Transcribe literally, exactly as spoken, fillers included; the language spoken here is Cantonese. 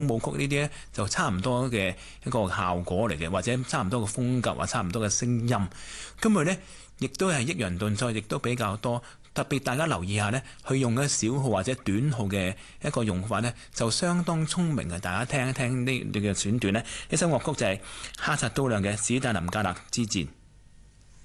舞曲呢啲咧就差唔多嘅一個效果嚟嘅，或者差唔多嘅風格或差唔多嘅聲音。咁佢咧亦都係抑揚頓挫，亦都比較多。特別大家留意下呢，佢用嘅小號或者短號嘅一個用法呢，就相當聰明嘅。大家聽一聽呢呢嘅選段呢，呢首樂曲就係哈薩都亮嘅《史達林格勒之戰》。